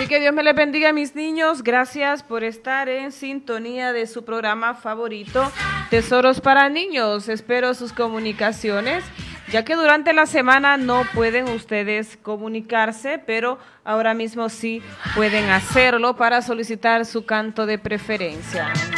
Así que Dios me les bendiga, mis niños. Gracias por estar en sintonía de su programa favorito, Tesoros para Niños. Espero sus comunicaciones, ya que durante la semana no pueden ustedes comunicarse, pero ahora mismo sí pueden hacerlo para solicitar su canto de preferencia.